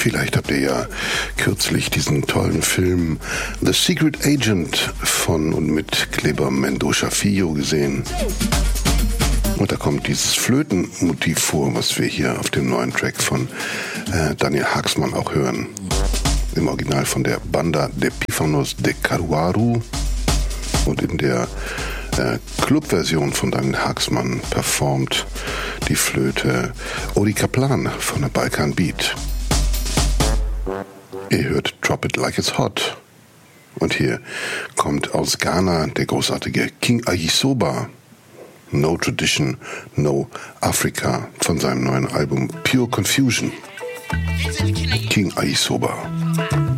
Vielleicht habt ihr ja kürzlich diesen tollen Film The Secret Agent von und mit Kleber Mendonça Filho gesehen. Und da kommt dieses Flötenmotiv vor, was wir hier auf dem neuen Track von Daniel Haaksman auch hören. Im Original von der Banda de Pífanos de Caruaru und in der Clubversion von Daniel Haaksman performt die Flöte Ori Kaplan von der Balkan Beat. Ihr hört Drop It Like It's Hot. Und hier kommt aus Ghana der großartige King Ayisoba. No Tradition, No Africa von seinem neuen Album Pure Confusion. King Ayisoba.